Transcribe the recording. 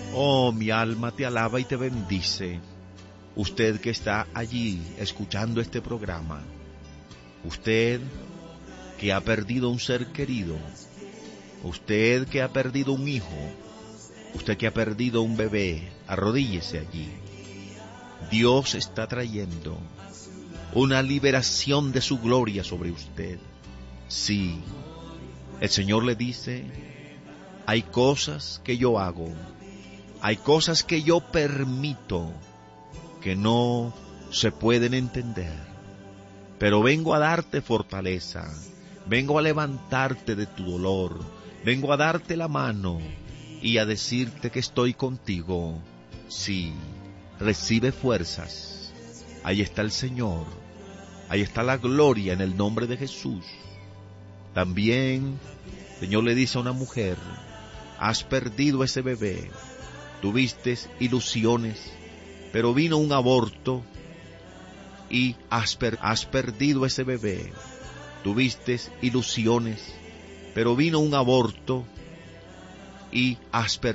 Oh, mi alma te alaba y te bendice. Usted que está allí escuchando este programa, usted que ha perdido un ser querido, usted que ha perdido un hijo, usted que ha perdido un bebé, arrodíllese allí. Dios está trayendo una liberación de su gloria sobre usted. Sí, el Señor le dice, hay cosas que yo hago, hay cosas que yo permito que no se pueden entender, pero vengo a darte fortaleza, vengo a levantarte de tu dolor, vengo a darte la mano y a decirte que estoy contigo. Sí, recibe fuerzas. Ahí está el Señor, ahí está la gloria en el nombre de Jesús. También, el Señor le dice a una mujer, has perdido ese bebé, tuviste ilusiones, pero vino un aborto y has perdido ese bebé, tuviste ilusiones, pero vino un aborto y has perdido